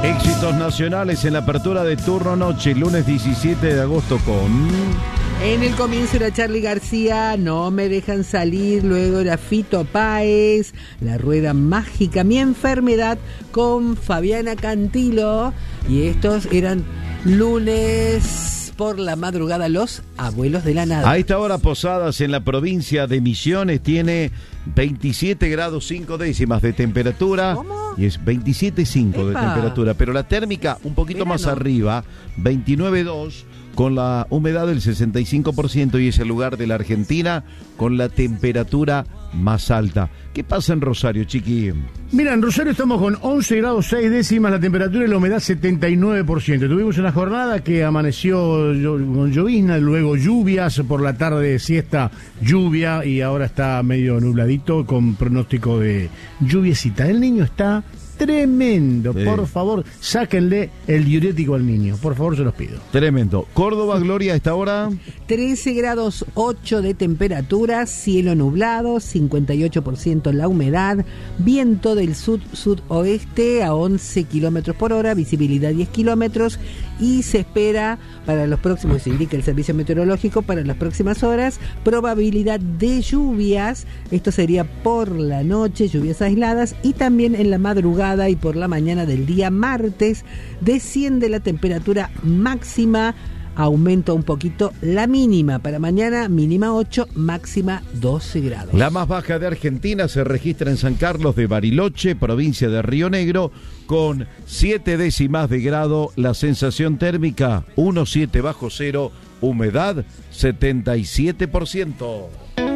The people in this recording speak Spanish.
Éxitos nacionales en la apertura de turno noche, lunes 17 de agosto con... En el comienzo era Charly García, No me dejan salir, luego era Fito Páez, La rueda mágica, Mi enfermedad con Fabiana Cantilo, y estos eran lunes por la madrugada, Los abuelos de la nada. A esta hora Posadas en la provincia de Misiones tiene 27 grados 5 décimas de temperatura. ¿Cómo? Y es 27,5 de ¡Epa! temperatura, pero la térmica un poquito Verano. más arriba, 29,2 con la humedad del 65% y es el lugar de la Argentina con la temperatura más alta. ¿Qué pasa en Rosario, Chiqui? Mira, en Rosario estamos con 11 grados 6 décimas, la temperatura y la humedad 79%. Tuvimos una jornada que amaneció con llovizna, luego lluvias, por la tarde siesta, lluvia, y ahora está medio nubladito con pronóstico de lluviecita. El niño está tremendo. Sí. Por favor, sáquenle el diurético al niño. Por favor, se los pido. Tremendo. Córdoba, Gloria, a esta hora... 13 grados 8 de temperatura, cielo nublado, 58% la humedad, viento del sud-sudoeste a 11 kilómetros por hora, visibilidad 10 kilómetros, y se espera para los próximos, se indica el servicio meteorológico, para las próximas horas, probabilidad de lluvias. Esto sería por la noche, lluvias aisladas, y también en la madrugada y por la mañana del día martes desciende la temperatura máxima. Aumenta un poquito la mínima. Para mañana, mínima 8, máxima 12 grados. La más baja de Argentina se registra en San Carlos de Bariloche, provincia de Río Negro, con 7 décimas de grado. La sensación térmica 1,7 bajo cero, humedad 77%.